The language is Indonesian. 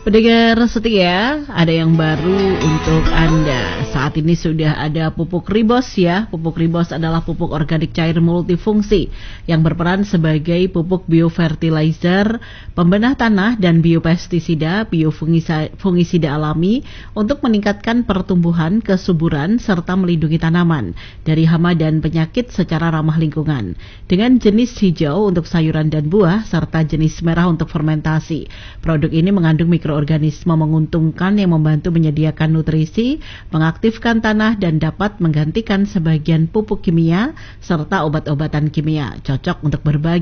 Pendengar setia, ada yang baru untuk Anda. Saat ini sudah ada pupuk Ribos ya. Pupuk Ribos adalah pupuk organik cair multifungsi yang berperan sebagai pupuk biofertilizer, pembenah tanah dan biopestisida, biofungisida alami untuk meningkatkan pertumbuhan, kesuburan serta melindungi tanaman dari hama dan penyakit secara ramah lingkungan. Dengan jenis hijau untuk sayuran dan buah serta jenis merah untuk fermentasi. Produk ini mengandung mikroorganisme menguntungkan yang membantu menyediakan nutrisi, mengaktifkan tanah dan dapat menggantikan sebagian pupuk kimia serta obat-obatan kimia. Cocok untuk berbagi